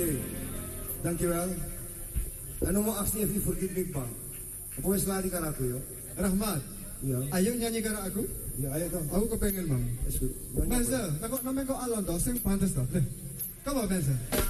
Dankjewel. En om actie even vergeet me bang. Apa wis lari karo aku yo? Rahmat. Iya. Ayo nyanyi karo aku. Ya ayo dong. Aku kepengen, Mang. Wis. Benzel, takut namanya kau alon toh, sing pantes toh. Come on, Benzel.